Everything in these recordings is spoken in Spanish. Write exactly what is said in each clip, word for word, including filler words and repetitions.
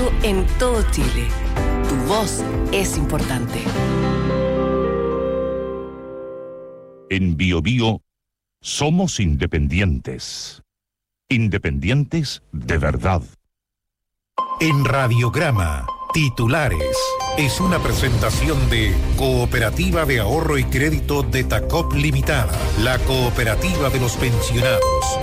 Radio en todo Chile. Tu voz es importante. En Bio Bio somos independientes. Independientes de verdad. En Radiograma, titulares. Es una presentación de Cooperativa de Ahorro y Crédito de Tacop Limitada, la cooperativa de los pensionados.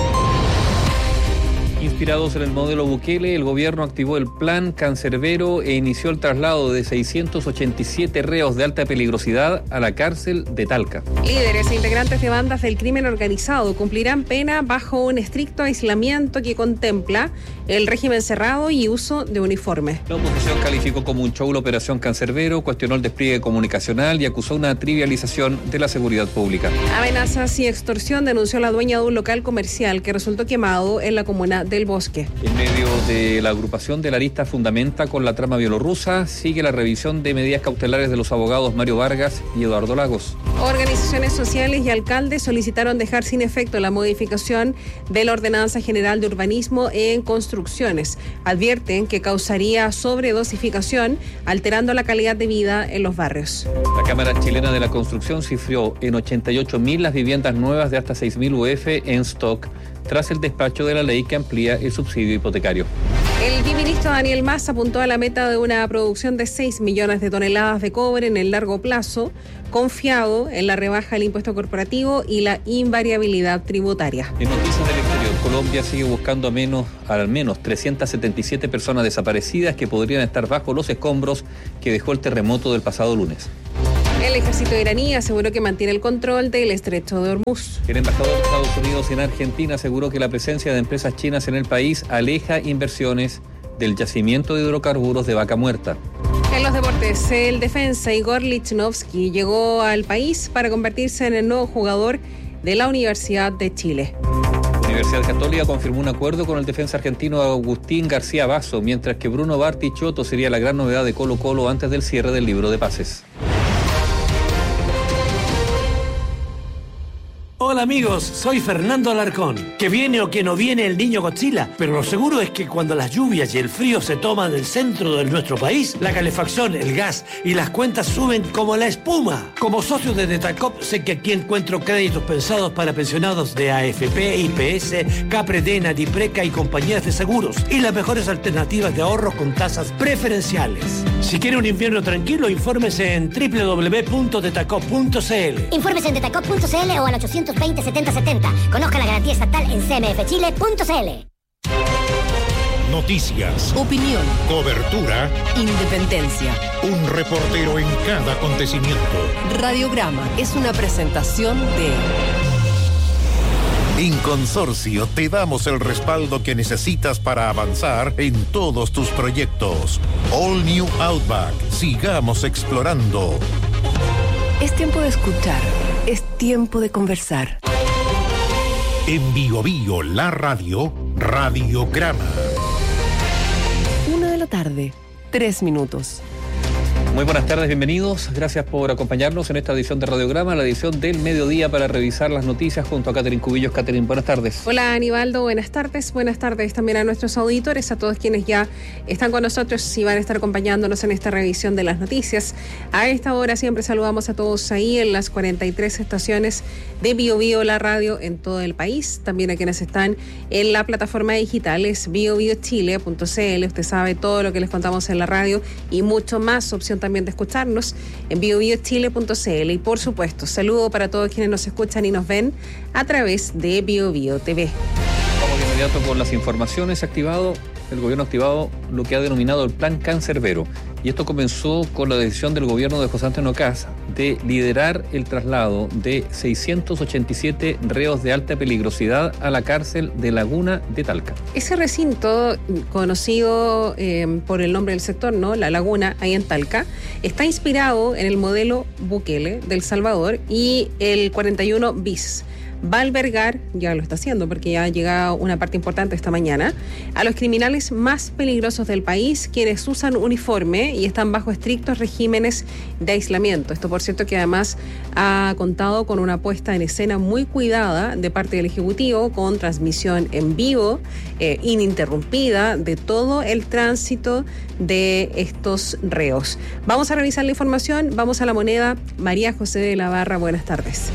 Inspirados en el modelo Bukele, el gobierno activó el plan Cancerbero e inició el traslado de seiscientos ochenta y siete reos de alta peligrosidad a la cárcel de Talca. Líderes e integrantes de bandas del crimen organizado cumplirán pena bajo un estricto aislamiento que contempla el régimen cerrado y uso de uniforme. La oposición calificó como un show la operación Cancerbero, cuestionó el despliegue comunicacional y acusó una trivialización de la seguridad pública. Amenazas y extorsión denunció la dueña de un local comercial que resultó quemado en la comuna del Bosque. En medio de la agrupación de la lista Fundamenta con la trama bielorrusa, sigue la revisión de medidas cautelares de los abogados Mario Vargas y Eduardo Lagos. Organizaciones sociales y alcaldes solicitaron dejar sin efecto la modificación de la Ordenanza General de Urbanismo en construcciones. Advierten que causaría sobredosificación, alterando la calidad de vida en los barrios. La Cámara Chilena de la Construcción cifró en ochenta y ocho mil las viviendas nuevas de hasta seis mil U F en stock, tras el despacho de la ley que amplía el subsidio hipotecario. El viceministro Daniel Mas apuntó a la meta de una producción de seis millones de toneladas de cobre en el largo plazo, confiado en la rebaja del impuesto corporativo y la invariabilidad tributaria. En noticias del exterior, Colombia sigue buscando a menos, al menos trescientas setenta y siete personas desaparecidas que podrían estar bajo los escombros que dejó el terremoto del pasado lunes. El ejército iraní aseguró que mantiene el control del estrecho de Hormuz. El embajador de Estados Unidos en Argentina aseguró que la presencia de empresas chinas en el país aleja inversiones del yacimiento de hidrocarburos de Vaca Muerta. En los deportes, el defensa Igor Lichnowsky llegó al país para convertirse en el nuevo jugador de la Universidad de Chile. La Universidad Católica confirmó un acuerdo con el defensa argentino Agustín García Basso, mientras que Bruno Bartichotto sería la gran novedad de Colo Colo antes del cierre del libro de pases. Hola amigos, soy Fernando Alarcón. Que viene o que no viene el niño Godzilla, pero lo seguro es que cuando las lluvias y el frío se toman el centro de nuestro país, la calefacción, el gas y las cuentas suben como la espuma. Como socio de Detacop, sé que aquí encuentro créditos pensados para pensionados de A F P, I P S, Capredena, Dipreca y compañías de seguros, y las mejores alternativas de ahorro con tasas preferenciales. Si quiere un invierno tranquilo, infórmese en doble u doble u doble u punto detacop punto c l. Infórmese en detacop punto c l o al ochocientos veinte setenta setenta. Conozca la garantía estatal en c m f chile punto c l. Noticias, Opinión, cobertura, independencia. un reportero en cada acontecimiento. Radiograma es una presentación de... En Consorcio te damos el respaldo que necesitas para avanzar en todos tus proyectos. All New Outback. Sigamos explorando. Es tiempo de escuchar, es tiempo de conversar. En Bio Bio, la radio, Radiograma. Una de la tarde, tres minutos. Muy buenas tardes, bienvenidos. Gracias por acompañarnos en esta edición de Radiograma, la edición del mediodía para revisar las noticias junto a Catherine Cubillos. Catherine, buenas tardes. Hola Aníbaldo, buenas tardes. Buenas tardes también a nuestros auditores, a todos quienes ya están con nosotros y van a estar acompañándonos en esta revisión de las noticias. A esta hora siempre saludamos a todos ahí en las cuarenta y tres estaciones de Bio Bio, la radio en todo el país. También a quienes están en la plataforma digital, es bio bio chile punto c l. Usted sabe todo lo que les contamos en la radio y mucho más, opción también de escucharnos en bio bio chile punto c l. Y por supuesto, saludo para todos quienes nos escuchan y nos ven a través de Bio Bio T V. Vamos de inmediato con las informaciones. Activado, el gobierno ha activado lo que ha denominado el Plan Cancerbero. Y esto comenzó con la decisión del gobierno de José Antonio Kast de liderar el traslado de seiscientos ochenta y siete reos de alta peligrosidad a la cárcel de Laguna de Talca. Ese recinto, conocido eh, por el nombre del sector, ¿no? La Laguna, ahí en Talca, está inspirado en el modelo Bukele de El Salvador y el cuarenta y uno bis. va a albergar, ya lo está haciendo porque ya ha llegado una parte importante esta mañana, a los criminales más peligrosos del país, quienes usan uniforme y están bajo estrictos regímenes de aislamiento. Esto, por cierto, que además ha contado con una puesta en escena muy cuidada de parte del Ejecutivo, con transmisión en vivo, eh, ininterrumpida, de todo el tránsito de estos reos. Vamos a revisar la información, vamos a la moneda. María José de la Barra, buenas tardes.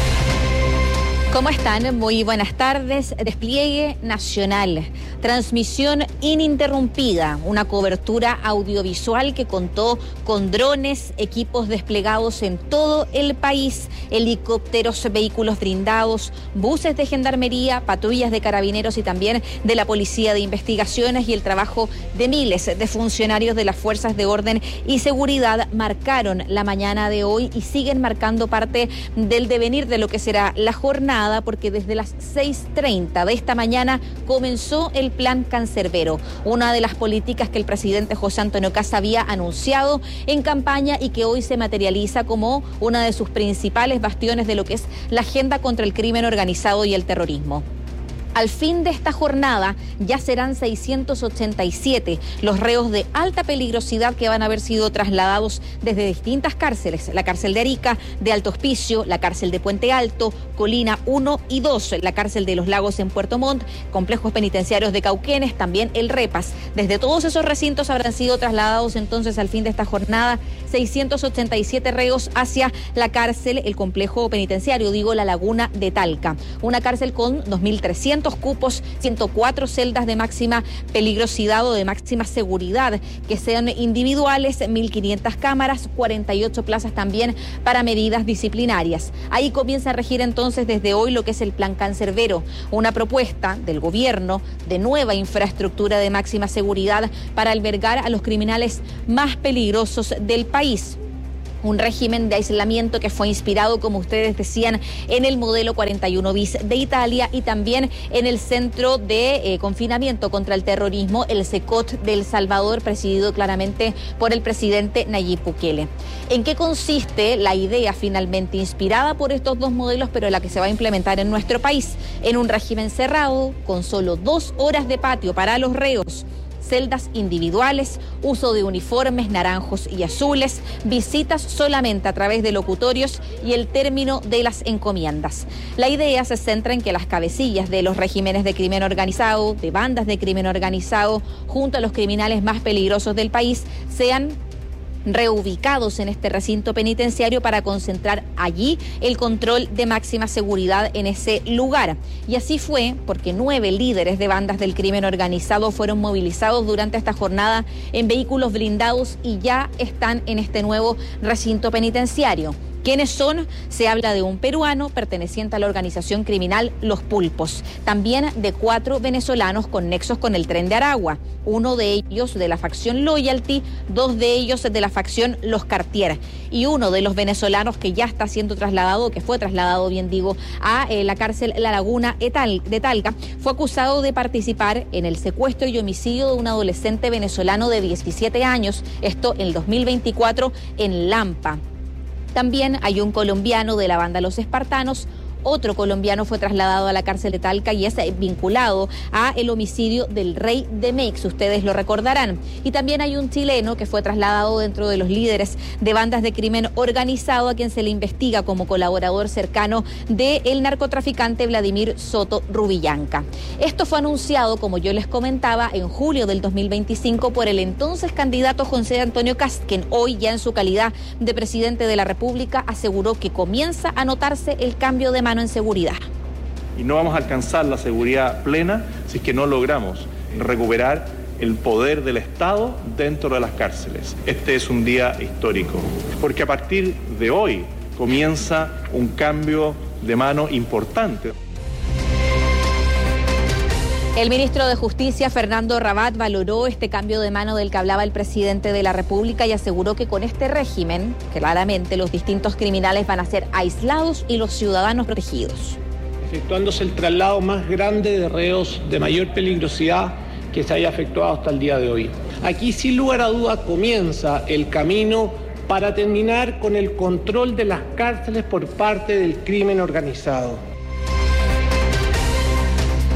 ¿Cómo están? Muy buenas tardes. Despliegue nacional, transmisión ininterrumpida, una cobertura audiovisual que contó con drones, equipos desplegados en todo el país, helicópteros, vehículos blindados, buses de gendarmería, patrullas de carabineros y también de la Policía de Investigaciones, y el trabajo de miles de funcionarios de las fuerzas de orden y seguridad marcaron la mañana de hoy y siguen marcando parte del devenir de lo que será la jornada, porque desde las seis treinta de esta mañana comenzó el Plan Cancerbero, una de las políticas que el presidente José Antonio Kast había anunciado en campaña y que hoy se materializa como una de sus principales bastiones de lo que es la agenda contra el crimen organizado y el terrorismo. Al fin de esta jornada ya serán seiscientos ochenta y siete los reos de alta peligrosidad que van a haber sido trasladados desde distintas cárceles: la cárcel de Arica, de Alto Hospicio, la cárcel de Puente Alto, Colina uno y dos, la cárcel de Los Lagos en Puerto Montt, complejos penitenciarios de Cauquenes, también el Repas. Desde todos esos recintos habrán sido trasladados entonces al fin de esta jornada seiscientos ochenta y siete reos hacia la cárcel, el complejo penitenciario, digo, La Laguna de Talca. Una cárcel con dos mil trescientos cupos, ciento cuatro celdas de máxima peligrosidad o de máxima seguridad que sean individuales, mil quinientas cámaras, cuarenta y ocho plazas también para medidas disciplinarias. Ahí comienza a regir entonces desde hoy lo que es el Plan Cancerbero, una propuesta del gobierno de nueva infraestructura de máxima seguridad para albergar a los criminales más peligrosos del país. Un régimen de aislamiento que fue inspirado, como ustedes decían, en el modelo cuarenta y uno bis de Italia y también en el Centro de eh, Confinamiento contra el Terrorismo, el CECOT de El Salvador, presidido claramente por el presidente Nayib Bukele. ¿En qué consiste la idea finalmente inspirada por estos dos modelos, pero la que se va a implementar en nuestro país? En un régimen cerrado, con solo dos horas de patio para los reos, celdas individuales, uso de uniformes naranjos y azules, visitas solamente a través de locutorios y el término de las encomiendas. La idea se centra en que las cabecillas de los regímenes de crimen organizado, de bandas de crimen organizado, junto a los criminales más peligrosos del país, sean reubicados en este recinto penitenciario para concentrar allí el control de máxima seguridad en ese lugar. Y así fue porque nueve líderes de bandas del crimen organizado fueron movilizados durante esta jornada en vehículos blindados y ya están en este nuevo recinto penitenciario. ¿Quiénes son? Se habla de un peruano perteneciente a la organización criminal Los Pulpos, también de cuatro venezolanos con nexos con el Tren de Aragua, uno de ellos de la facción Loyalty, dos de ellos de la facción Los Cartier, y uno de los venezolanos que ya está siendo trasladado, que fue trasladado, bien digo, a eh, la cárcel La Laguna de Talca, fue acusado de participar en el secuestro y homicidio de un adolescente venezolano de diecisiete años, esto en el dos mil veinticuatro en Lampa. También hay un colombiano de la banda Los Espartanos. Otro colombiano fue trasladado a la cárcel de Talca y es vinculado a el homicidio del Rey de Meix, ustedes lo recordarán. Y también hay un chileno que fue trasladado dentro de los líderes de bandas de crimen organizado, a quien se le investiga como colaborador cercano del narcotraficante Vladimir Soto Rubillanca. Esto fue anunciado, como yo les comentaba, en julio del dos mil veinticinco por el entonces candidato José Antonio Kast, quien hoy, ya en su calidad de presidente de la República, aseguró que comienza a notarse el cambio de mano en seguridad. Y no vamos a alcanzar la seguridad plena si es que no logramos recuperar el poder del Estado dentro de las cárceles. Este es un día histórico, porque a partir de hoy comienza un cambio de mano importante. El ministro de Justicia, Fernando Rabat, valoró este cambio de mano del que hablaba el presidente de la República y aseguró que con este régimen, claramente los distintos criminales van a ser aislados y los ciudadanos protegidos. Efectuándose el traslado más grande de reos de mayor peligrosidad que se haya efectuado hasta el día de hoy. Aquí, sin lugar a duda, comienza el camino para terminar con el control de las cárceles por parte del crimen organizado.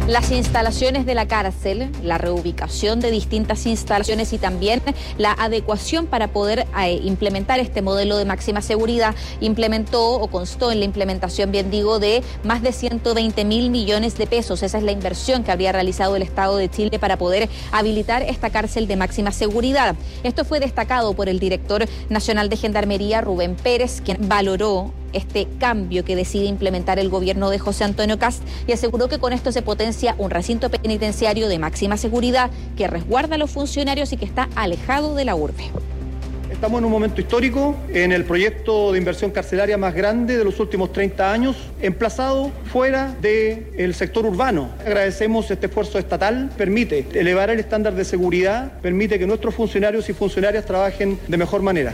Las instalaciones de la cárcel, la reubicación de distintas instalaciones y también la adecuación para poder eh, implementar este modelo de máxima seguridad implementó o constó en la implementación, bien digo, de más de ciento veinte mil millones de pesos. Esa es la inversión que habría realizado el Estado de Chile para poder habilitar esta cárcel de máxima seguridad. Esto fue destacado por el director nacional de Gendarmería, Rubén Pérez, quien valoró este cambio que decide implementar el gobierno de José Antonio Kast y aseguró que con esto se potencia un recinto penitenciario de máxima seguridad que resguarda a los funcionarios y que está alejado de la urbe. Estamos en un momento histórico, en el proyecto de inversión carcelaria más grande de los últimos treinta años, emplazado fuera del sector urbano. Agradecemos este esfuerzo estatal, permite elevar el estándar de seguridad, permite que nuestros funcionarios y funcionarias trabajen de mejor manera.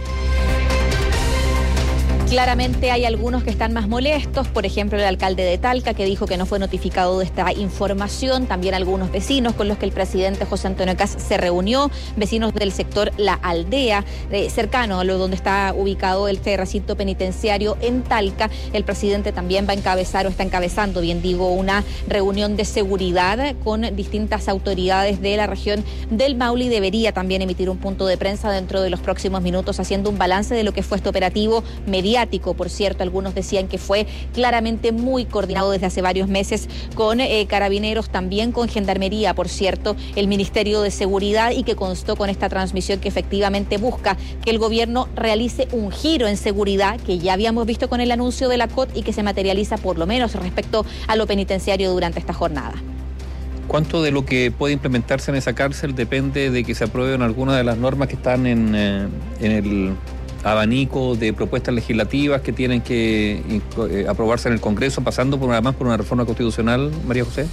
Claramente hay algunos que están más molestos, por ejemplo el alcalde de Talca, que dijo que no fue notificado de esta información, también algunos vecinos con los que el presidente José Antonio Kast se reunió, vecinos del sector La Aldea, eh, cercano a lo donde está ubicado este recinto penitenciario en Talca. El presidente también va a encabezar o está encabezando, bien digo, una reunión de seguridad con distintas autoridades de la región del Maule y debería también emitir un punto de prensa dentro de los próximos minutos haciendo un balance de lo que fue este operativo mediático. Por cierto, algunos decían que fue claramente muy coordinado desde hace varios meses con eh, carabineros, también con Gendarmería, por cierto, el Ministerio de Seguridad, y que constó con esta transmisión que efectivamente busca que el gobierno realice un giro en seguridad que ya habíamos visto con el anuncio de la C O T y que se materializa por lo menos respecto a lo penitenciario durante esta jornada. ¿Cuánto de lo que puede implementarse en esa cárcel depende de que se aprueben algunas de las normas que están en, eh, en el abanico de propuestas legislativas que tienen que eh, aprobarse en el Congreso, pasando por además por una reforma constitucional, María José?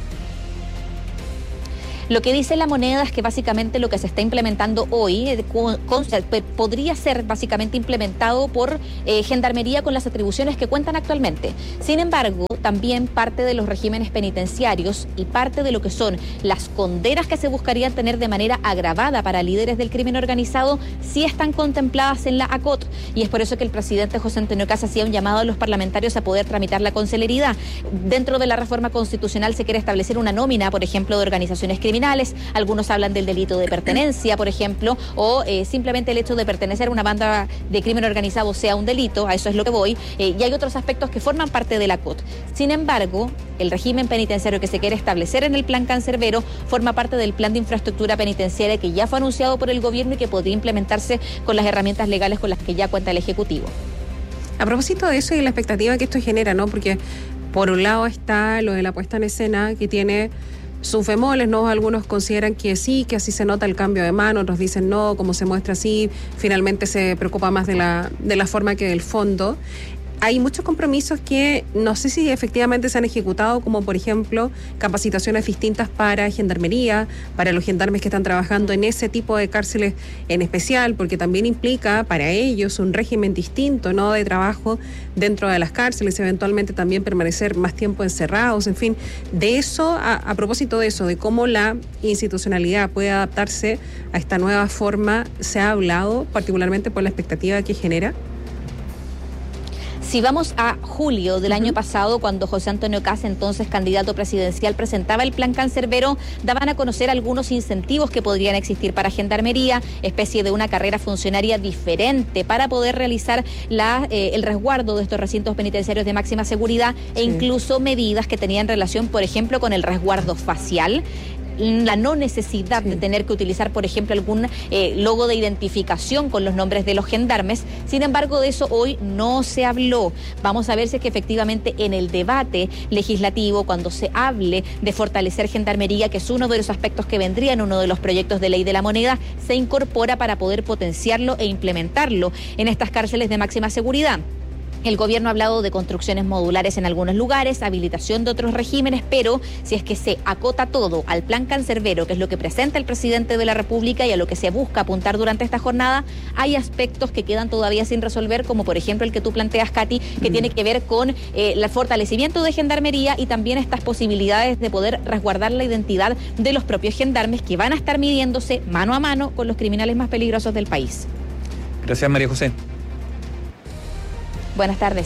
Lo que dice La Moneda es que básicamente lo que se está implementando hoy eh, con, con, podría ser básicamente implementado por eh, Gendarmería con las atribuciones que cuentan actualmente. Sin embargo, también parte de los regímenes penitenciarios y parte de lo que son las condenas que se buscarían tener de manera agravada para líderes del crimen organizado sí están contempladas en la A C O T, y es por eso que el presidente José Antonio Kast hacía un llamado a los parlamentarios a poder tramitarla con celeridad. Dentro de la reforma constitucional se quiere establecer una nómina, por ejemplo, de organizaciones criminales. Algunos hablan del delito de pertenencia, por ejemplo, o eh, simplemente el hecho de pertenecer a una banda de crimen organizado sea un delito, a eso es lo que voy, eh, y hay otros aspectos que forman parte de la C O T. Sin embargo, el régimen penitenciario que se quiere establecer en el Plan Cancerbero forma parte del Plan de Infraestructura Penitenciaria que ya fue anunciado por el gobierno y que podría implementarse con las herramientas legales con las que ya cuenta el Ejecutivo. A propósito de eso y la expectativa que esto genera, ¿no? Porque por un lado está lo de la puesta en escena que tiene sus bemoles, ¿no? Algunos consideran que sí, que así se nota el cambio de mano, otros dicen no, como se muestra así, finalmente se preocupa más de la, de la forma que del fondo. Hay muchos compromisos que no sé si efectivamente se han ejecutado, como por ejemplo capacitaciones distintas para Gendarmería, para los gendarmes que están trabajando en ese tipo de cárceles en especial, porque también implica para ellos un régimen distinto, ¿no?, de trabajo dentro de las cárceles, eventualmente también permanecer más tiempo encerrados, en fin. De eso, a, a propósito de eso, de cómo la institucionalidad puede adaptarse a esta nueva forma, se ha hablado particularmente por la expectativa que genera. Si vamos a julio del uh-huh. año pasado, cuando José Antonio Kast, entonces candidato presidencial, presentaba el Plan Cancerbero, daban a conocer algunos incentivos que podrían existir para Gendarmería, especie de una carrera funcionaria diferente para poder realizar la, eh, el resguardo de estos recintos penitenciarios de máxima seguridad e sí. incluso medidas que tenían relación, por ejemplo, con el resguardo facial, la no necesidad sí. de tener que utilizar, por ejemplo, algún eh, logo de identificación con los nombres de los gendarmes. Sin embargo, de eso hoy no se habló. Vamos a ver si es que efectivamente en el debate legislativo, cuando se hable de fortalecer Gendarmería, que es uno de los aspectos que vendría en uno de los proyectos de ley de la moneda, se incorpora para poder potenciarlo e implementarlo en estas cárceles de máxima seguridad. El gobierno ha hablado de construcciones modulares en algunos lugares, habilitación de otros regímenes, pero si es que se acota todo al Plan Cancerbero, que es lo que presenta el presidente de la República y a lo que se busca apuntar durante esta jornada, hay aspectos que quedan todavía sin resolver, como por ejemplo el que tú planteas, Katy, que mm. tiene que ver con eh, el fortalecimiento de Gendarmería y también estas posibilidades de poder resguardar la identidad de los propios gendarmes que van a estar midiéndose mano a mano con los criminales más peligrosos del país. Gracias, María José. Buenas tardes.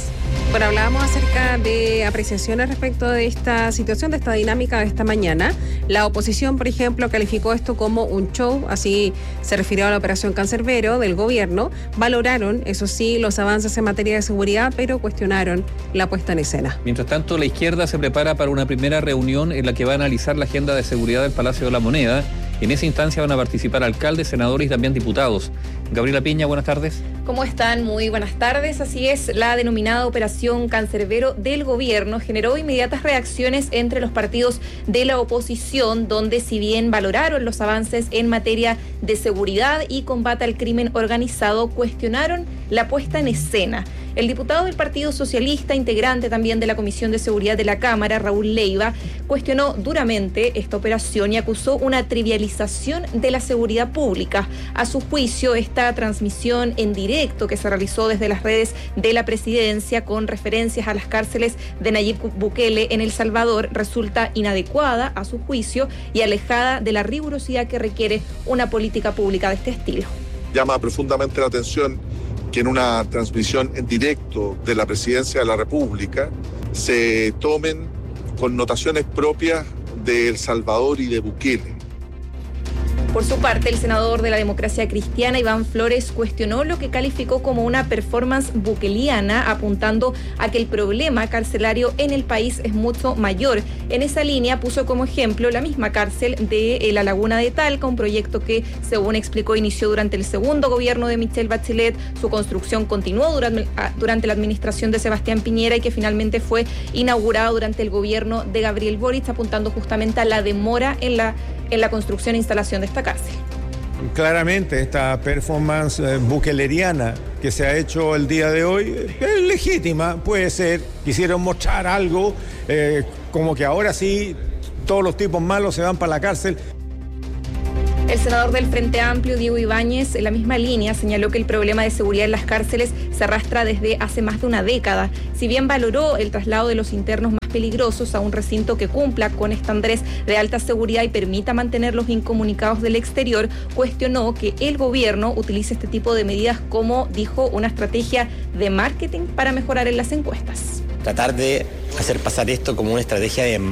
Bueno, hablábamos acerca de apreciaciones respecto de esta situación, de esta dinámica de esta mañana. La oposición, por ejemplo, calificó esto como un show, así se refirió a la operación Cancerbero del gobierno. Valoraron, eso sí, los avances en materia de seguridad, pero cuestionaron la puesta en escena. Mientras tanto, la izquierda se prepara para una primera reunión en la que va a analizar la agenda de seguridad del Palacio de la Moneda. En esa instancia van a participar alcaldes, senadores y también diputados. Gabriela Piña, buenas tardes. ¿Cómo están? Muy buenas tardes. Así es, la denominada Operación Cancerbero del gobierno generó inmediatas reacciones entre los partidos de la oposición, donde si bien valoraron los avances en materia de seguridad y combate al crimen organizado, cuestionaron la puesta en escena. El diputado del Partido Socialista, integrante también de la Comisión de Seguridad de la Cámara, Raúl Leiva, cuestionó duramente esta operación y acusó una trivialización de la seguridad pública. A su juicio, esta transmisión en directo que se realizó desde las redes de la presidencia con referencias a las cárceles de Nayib Bukele en El Salvador resulta inadecuada, a su juicio, y alejada de la rigurosidad que requiere una política pública de este estilo. Llama profundamente la atención que en una transmisión en directo de la Presidencia de la República se tomen connotaciones propias de El Salvador y de Bukele. Por su parte, el senador de la Democracia Cristiana, Iván Flores, cuestionó lo que calificó como una performance bukeliana, apuntando a que el problema carcelario en el país es mucho mayor. En esa línea puso como ejemplo la misma cárcel de la Laguna de Talca, un proyecto que, según explicó, inició durante el segundo gobierno de Michelle Bachelet. Su construcción continuó durante, durante la administración de Sebastián Piñera y que finalmente fue inaugurado durante el gobierno de Gabriel Boric, apuntando justamente a la demora en la en la construcción e instalación de esta cárcel. Claramente esta performance eh, bukeleriana que se ha hecho el día de hoy es legítima, puede ser, quisieron mostrar algo, eh, como que ahora sí todos los tipos malos se van para la cárcel. El senador del Frente Amplio, Diego Ibáñez, en la misma línea, señaló que el problema de seguridad en las cárceles se arrastra desde hace más de una década. Si bien valoró el traslado de los internos más peligrosos a un recinto que cumpla con estándares de alta seguridad y permita mantenerlos incomunicados del exterior, cuestionó que el gobierno utilice este tipo de medidas como, dijo, una estrategia de marketing para mejorar en las encuestas. Tratar de hacer pasar esto como una estrategia de